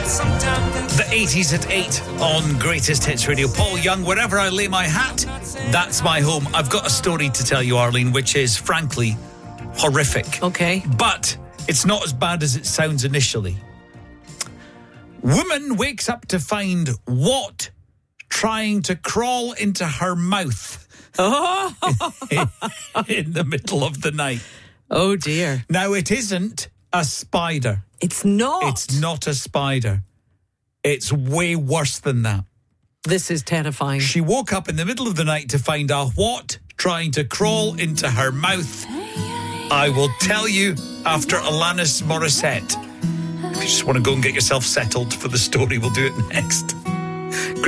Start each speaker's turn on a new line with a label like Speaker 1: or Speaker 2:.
Speaker 1: The 80s at 8 on Greatest Hits Radio. Paul Young, wherever I lay my hat, that's my home. I've got a story to tell you, Arlene, which is, frankly, horrific.
Speaker 2: Okay.
Speaker 1: But it's not as bad as it sounds initially. Woman wakes up to find what trying to crawl into her mouth in the middle of the night.
Speaker 2: Oh, dear.
Speaker 1: Now, it isn't a spider.
Speaker 2: It's not.
Speaker 1: It's not a spider. It's way worse than that.
Speaker 2: This is terrifying.
Speaker 1: She woke up in the middle of the night to find a what trying to crawl into her mouth. I will tell you after Alanis Morissette. If you just want to go and get yourself settled for the story, we'll do it next.